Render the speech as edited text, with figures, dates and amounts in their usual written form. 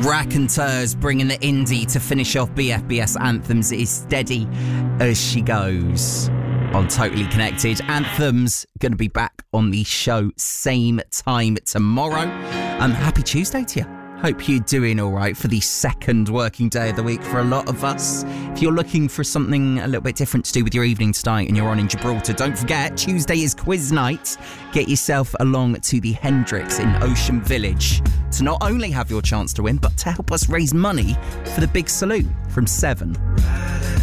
Raconteurs bringing the indie to finish off BFBS Anthems. It is steady as she goes. On Totally Connected, Anthems going to be back on the show same time tomorrow. Happy Tuesday to you. Hope you're doing all right for the second working day of the week for a lot of us. If you're looking for something a little bit different to do with your evening tonight and you're on in Gibraltar, don't forget, Tuesday is quiz night. Get yourself along to the Hendrix in Ocean Village to not only have your chance to win, but to help us raise money for the big salute from 7.